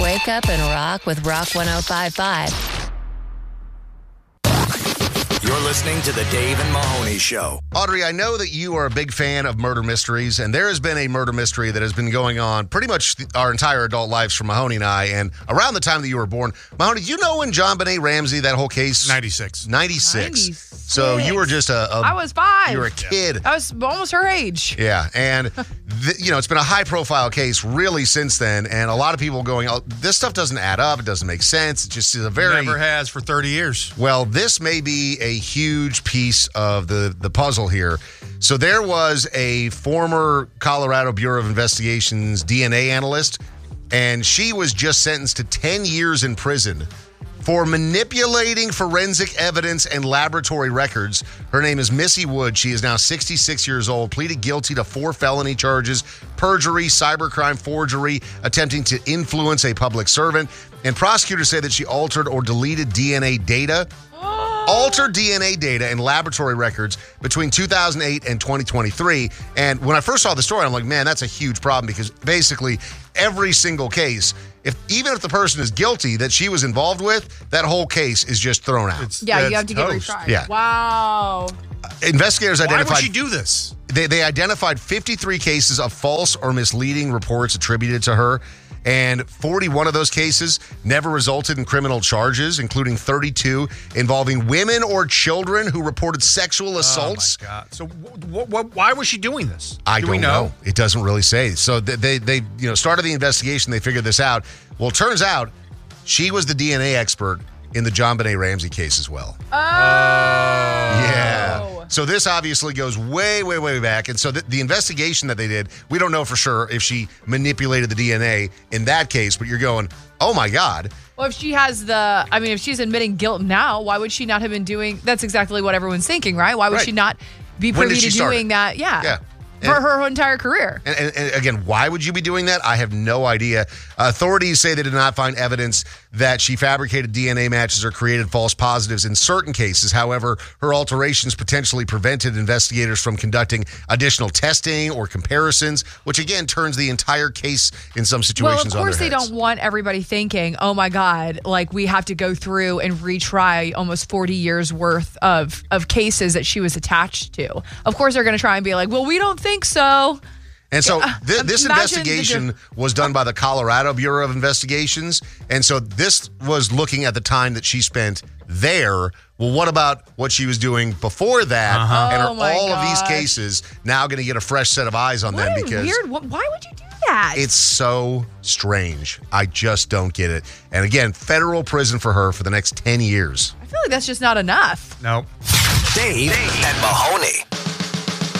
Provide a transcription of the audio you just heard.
Wake up and rock with Rock 105.5. You're listening to the Dave and Mahoney Show. Audrey, I know that you are a big fan of murder mysteries, and there has been a murder mystery that has been going on pretty much our entire adult lives for Mahoney and I, and around the time that you were born. Mahoney, do you know when JonBenet Ramsey, that whole case? 96. 96. So you were just I was 5. You were a kid. I was almost her age. Yeah, and it's been a high-profile case really since then, and a lot of people going, oh, this stuff doesn't add up, it doesn't make sense, it just is a very... Never has for 30 years. Well, this may be a huge piece of the puzzle here. So there was a former Colorado Bureau of Investigation's DNA analyst, and she was just sentenced to 10 years in prison for manipulating forensic evidence and laboratory records. Her name is Missy Wood. She is now 66 years old, pleaded guilty to 4 felony charges: perjury, cybercrime, forgery, attempting to influence a public servant. And prosecutors say that she altered or deleted DNA data. Altered DNA data and laboratory records between 2008 and 2023. And when I first saw the story, I'm like, man, that's a huge problem, because basically every single case, even if the person is guilty that she was involved with, that whole case is just thrown out. You have to get retried. Yeah. Wow. Investigators identified... Why would she do this? They identified 53 cases of false or misleading reports attributed to her, and 41 of those cases never resulted in criminal charges, including 32 involving women or children who reported sexual assaults. Oh, my God. So why was she doing this? Do we know? It doesn't really say. So they started the investigation. They figured this out. Well, it turns out she was the DNA expert in the JonBenet Ramsey case as well. Oh. Yeah. So this obviously goes way, way, way back. And so the investigation that they did, we don't know for sure if she manipulated the DNA in that case, but you're going, oh my God. Well, if she has if she's admitting guilt now, why would she not have been doing, that's exactly what everyone's thinking, right? Why would she not be privy to doing that? Yeah. For her entire career. And again, why would you be doing that? I have no idea. Authorities say they did not find evidence that she fabricated DNA matches or created false positives in certain cases. However, her alterations potentially prevented investigators from conducting additional testing or comparisons, which again turns the entire case in some situations on their heads. Well, of course they don't want everybody thinking, oh my God, like we have to go through and retry almost 40 years worth of cases that she was attached to. Of course they're going to try and be like, well, we don't think so. And so this investigation was done by the Colorado Bureau of Investigations. And so this was looking at the time that she spent there. Well, what about what she was doing before that? And are all of these cases now going to get a fresh set of eyes on them? Because weird. Why would you do that? It's so strange. I just don't get it. And again, federal prison for her for the next 10 years. I feel like that's just not enough. No. Dave and Mahoney.